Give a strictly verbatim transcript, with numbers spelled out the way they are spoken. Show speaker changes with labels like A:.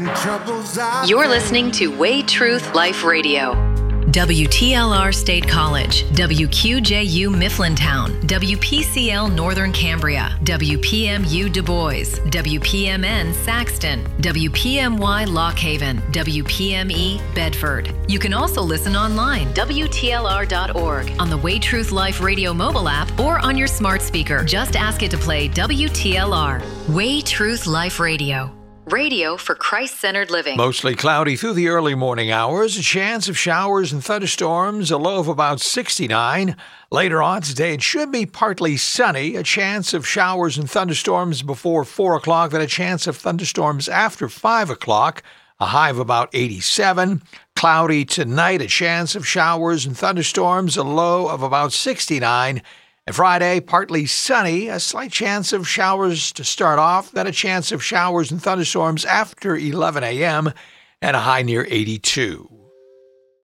A: You're listening to Way Truth Life Radio.
B: W T L R State College, W Q J U Mifflintown, W P C L Northern Cambria, W P M U Du Bois, W P M N Saxton, W P M Y Lock Haven, W P M E Bedford. You can also listen online, W T L R dot org, on the Way Truth Life Radio mobile app, or on your smart speaker. Just ask it to play W T L R. Way Truth Life Radio.
A: Radio for Christ-centered living.
C: Mostly cloudy through the early morning hours. A chance of showers and thunderstorms, a low of about sixty-nine. Later on today, it should be partly sunny. A chance of showers and thunderstorms before four o'clock, then a chance of thunderstorms after five o'clock. A high of about eighty-seven. Cloudy tonight, a chance of showers and thunderstorms, a low of about sixty-nine. And Friday, partly sunny, a slight chance of showers to start off, then a chance of showers and thunderstorms after eleven a.m., and a high near eighty-two.